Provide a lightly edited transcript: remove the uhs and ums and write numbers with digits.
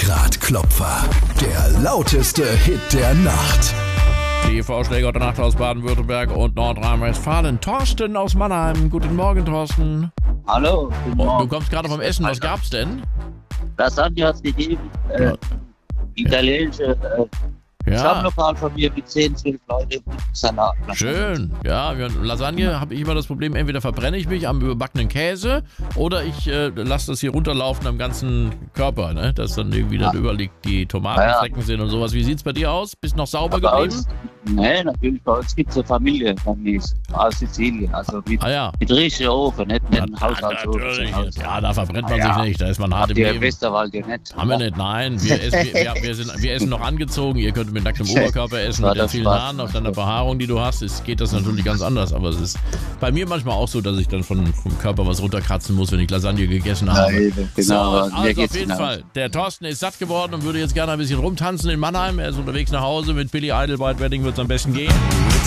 Rückgratklopfer. Der lauteste Hit der Nacht. Die Vorschläge der Nacht aus Baden-Württemberg und Nordrhein-Westfalen. Thorsten aus Mannheim. Guten Morgen, Thorsten. Hallo, guten Morgen. Du kommst gerade vom Essen. Was gab's denn? Lasagne hat es gegeben. Italienische Stammlokal von mir mit 10, 12 Leute und Salat. Schön. Ja, Lasagne habe ich immer das Problem, entweder verbrenne ich mich am überbackenen Käse oder ich lasse das hier runterlaufen am ganzen Körper, ne? Dass dann irgendwie dann überall die Tomatenflecken sind und sowas. Wie sieht's bei dir aus? Bist noch sauber geblieben? Nee, natürlich. Bei uns gibt es eine Familie aus Sizilien. Also mit richtigen Ofen, nicht mit einem Haushaltsofen. Ja, da verbrennt man sich nicht. Da ist man hart im Leben. Westerwald ja nicht. Haben wir nicht, nein. Wir essen noch angezogen. Ihr könnt mit nacktem Oberkörper essen, mit den vielen Haaren auf deiner Behaarung, die du hast, geht das natürlich ganz anders. Aber es ist bei mir manchmal auch so, dass ich dann vom Körper was runterkratzen muss, wenn ich Lasagne gegessen habe. Nein, genau, so, also auf jeden genau. Fall. Der Thorsten ist satt geworden und würde jetzt gerne ein bisschen rumtanzen in Mannheim. Er ist unterwegs nach Hause mit Billy Idol. Bald Wedding wird es am besten gehen.